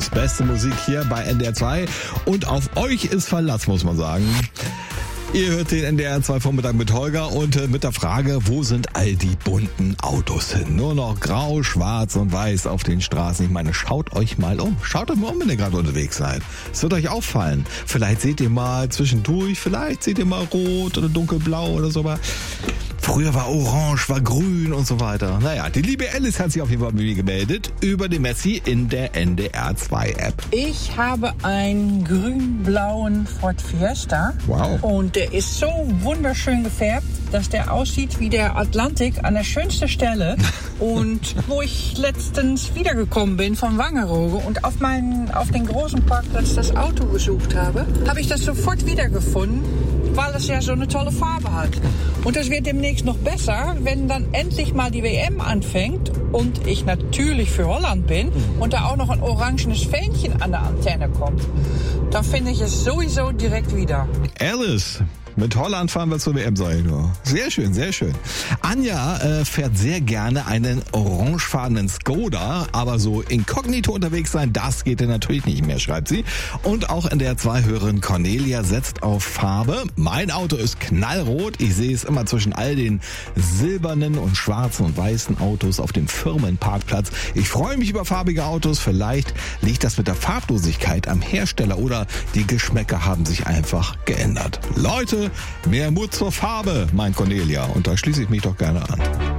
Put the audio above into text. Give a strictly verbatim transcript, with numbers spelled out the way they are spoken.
Autos. Beste Musik hier bei N D R zwei und auf euch ist Verlass, muss man sagen. Ihr hört den N D R zwei Vormittag mit Holger und äh, mit der Frage, wo sind all die bunten Autos hin? Nur noch grau, schwarz und weiß auf den Straßen. Ich meine, schaut euch mal um. Schaut euch mal um, wenn ihr gerade unterwegs seid. Es wird euch auffallen. Vielleicht seht ihr mal zwischendurch, vielleicht seht ihr mal rot oder dunkelblau oder so. Aber früher war orange, war grün und so weiter. Naja, die liebe Alice hat sich auf jeden Fall mit mir gemeldet über die Messi in der N D R zwei App. Ich habe einen grün-blauen Ford Fiesta. Wow. Und der ist so wunderschön gefärbt, dass der aussieht wie der Atlantik an der schönsten Stelle. Und wo ich letztens wiedergekommen bin von Wangerooge und auf, meinen, auf den großen Parkplatz das Auto gesucht habe, habe ich das sofort wiedergefunden, weil es ja so eine tolle Farbe hat. Und das wird demnächst noch besser, wenn dann endlich mal die W M anfängt und ich natürlich für Holland bin und da auch noch ein orangenes Fähnchen an der Antenne kommt. Dann finde ich es sowieso direkt wieder. Alice, mit Holland fahren wir zur W M, sag ich nur. Sehr schön, sehr schön. Anja äh, fährt sehr gerne einen orangefarbenen Skoda, aber so inkognito unterwegs sein, das geht ja natürlich nicht mehr, schreibt sie. Und auch in der zwei-Hörerin Cornelia setzt auf Farbe. Mein Auto ist knallrot. Ich sehe es immer zwischen all den silbernen und schwarzen und weißen Autos auf dem Firmenparkplatz. Ich freue mich über farbige Autos. Vielleicht liegt das mit der Farblosigkeit am Hersteller oder die Geschmäcker haben sich einfach geändert. Leute, mehr Mut zur Farbe, meint Cornelia. Und da schließe ich mich doch gerne an.